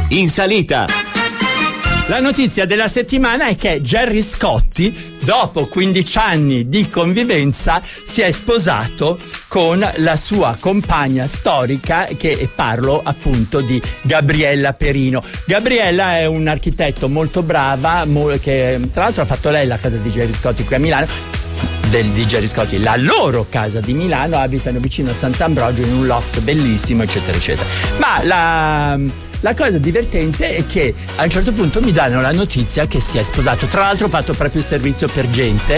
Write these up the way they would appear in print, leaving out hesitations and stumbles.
In salita. La notizia della settimana è che Gerry Scotti, dopo 15 anni di convivenza, si è sposato con la sua compagna storica, che parlo appunto di Gabriella Perino. Gabriella è un architetto molto brava, che tra l'altro ha fatto lei la casa di Gerry Scotti qui a Milano. Di Gerry Scotti, la loro casa di Milano, abitano vicino a Sant'Ambrogio in un loft bellissimo, eccetera eccetera. Ma la cosa divertente è che a un certo punto mi danno la notizia che si è sposato. Tra l'altro ho fatto proprio il servizio per gente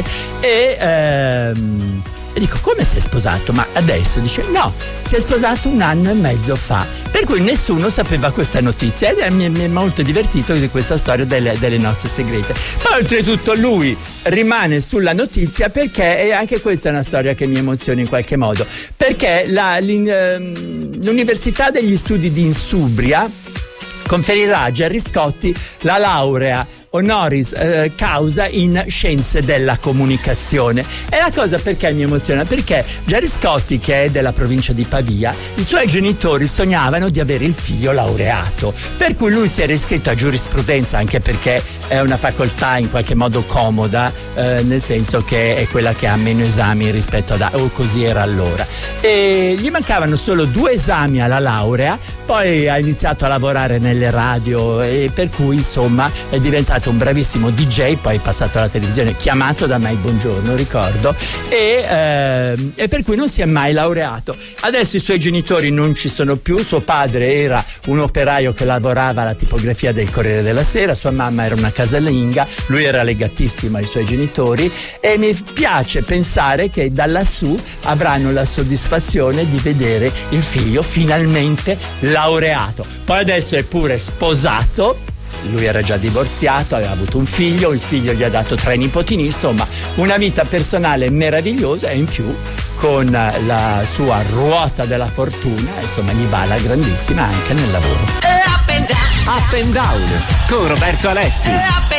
e dico: come si è sposato? Ma adesso? Dice: no, si è sposato 1 anno e mezzo fa. Per cui nessuno sapeva questa notizia ed mi è molto divertito di questa storia delle nozze segrete. Poi oltretutto lui rimane sulla notizia perché, e anche questa è una storia che mi emoziona in qualche modo, perché l'Università degli Studi di Insubria conferirà a Gerry Scotti la laurea honoris causa in scienze della comunicazione. E la cosa perché mi emoziona? Perché Gerry Scotti, che è della provincia di Pavia, i suoi genitori sognavano di avere il figlio laureato, per cui lui si era iscritto a giurisprudenza, anche perché è una facoltà in qualche modo comoda, nel senso che è quella che ha meno esami rispetto o così era allora, e gli mancavano solo 2 esami alla laurea. Poi ha iniziato a lavorare nelle radio e per cui insomma è diventato un bravissimo DJ, poi è passato alla televisione, chiamato da Mai Buongiorno, ricordo, e per cui non si è mai laureato. Adesso i suoi genitori non ci sono più, suo padre era un operaio che lavorava alla tipografia del Corriere della Sera, sua mamma era una casalinga, lui era legatissimo ai suoi genitori, e mi piace pensare che da lassù avranno la soddisfazione di vedere il figlio finalmente laureato. Poi adesso è pure sposato, lui era già divorziato, aveva avuto un figlio, il figlio gli ha dato 3 nipotini, insomma una vita personale meravigliosa, e in più con la sua ruota della fortuna, insomma gli va la grandissima anche nel lavoro. Up and down con Roberto Alessi.